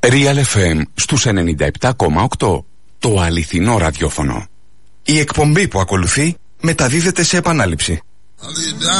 Real FM στους 97,8. Το αληθινό ραδιόφωνο. Η εκπομπή που ακολουθεί μεταδίδεται σε επανάληψη.